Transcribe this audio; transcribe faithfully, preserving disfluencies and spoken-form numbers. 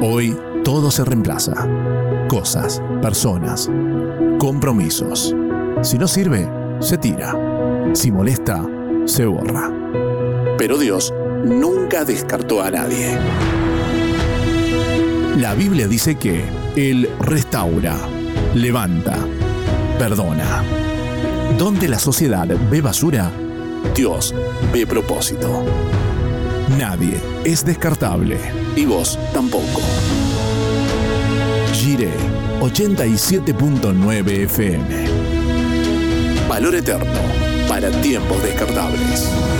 Hoy todo se reemplaza. Cosas, personas, compromisos. Si no sirve, se tira. Si molesta, se borra. Pero Dios nunca descartó a nadie. La Biblia dice que Él restaura, levanta, perdona. Donde la sociedad ve basura, Dios ve propósito. Nadie es descartable y vos tampoco. Jiré ochenta y siete punto nueve F M. Valor eterno para tiempos descartables.